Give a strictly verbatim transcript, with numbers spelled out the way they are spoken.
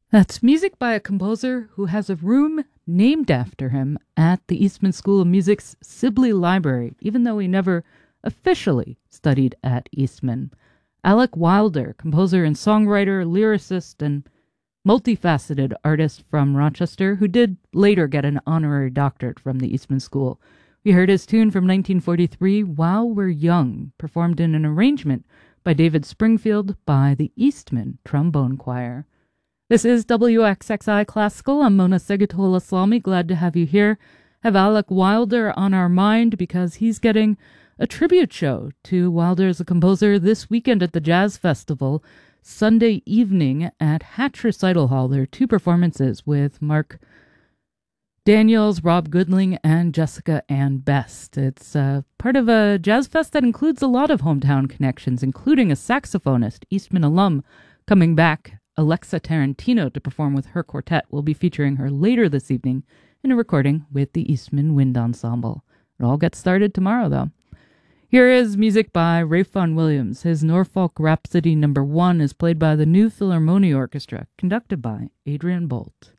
That's music by a composer who has a room named after him at the Eastman School of Music's Sibley Library, even though he never officially studied at Eastman. Alec Wilder, composer and songwriter, lyricist, and multifaceted artist from Rochester, who did later get an honorary doctorate from the Eastman School. We heard his tune from nineteen forty-three, While We're Young, performed in an arrangement by David Springfield by the Eastman Trombone Choir. This is W X X I Classical. I'm Mona Segatola-Salmi. Glad to have you here. Have Alec Wilder on our mind because he's getting a tribute show to Wilder as a composer this weekend at the Jazz Festival, Sunday evening at Hatch Recital Hall. There are two performances with Mark Daniels, Rob Goodling, and Jessica Ann Best. It's uh, part of a jazz fest that includes a lot of hometown connections, including a saxophonist, Eastman alum, coming back, Alexa Tarantino, to perform with her quartet. We'll be featuring her later this evening in a recording with the Eastman Wind Ensemble. It all gets started tomorrow, though. Here is music by Ralph Vaughan Williams. His Norfolk Rhapsody number one is played by the New Philharmonia Orchestra, conducted by Adrian Bolt.